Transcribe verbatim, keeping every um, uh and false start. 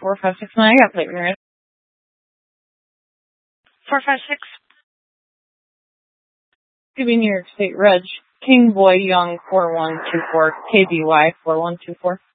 four five six nine. I got plate when you're ready. Four five six. Could be New York State Reg. King Boy Young four one two four. K B Y four one two four.